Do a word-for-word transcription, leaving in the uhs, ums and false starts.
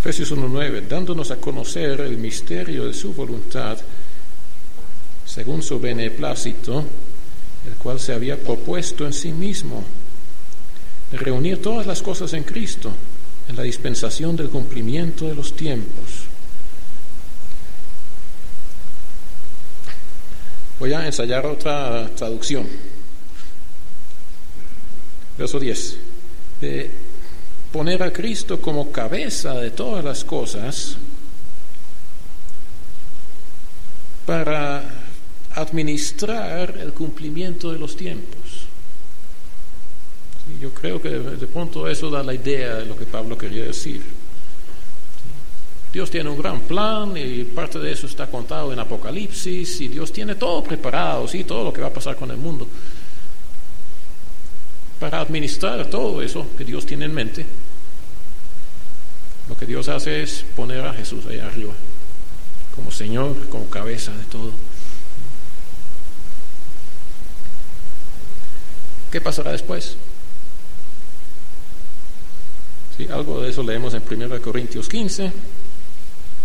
Efesios uno nueve, dándonos a conocer el misterio de su voluntad, según su beneplácito, el cual se había propuesto en sí mismo, de reunir todas las cosas en Cristo, en la dispensación del cumplimiento de los tiempos. Voy a ensayar otra traducción. Verso diez. De poner a Cristo como cabeza de todas las cosas para administrar el cumplimiento de los tiempos. Sí, yo creo que de pronto eso da la idea de lo que Pablo quería decir. Dios tiene un gran plan y parte de eso está contado en Apocalipsis y Dios tiene todo preparado, sí, todo lo que va a pasar con el mundo. Para administrar todo eso que Dios tiene en mente, lo que Dios hace es poner a Jesús ahí arriba, como Señor, como cabeza de todo. ¿Qué pasará después? Sí, algo de eso leemos en primera Corintios quince.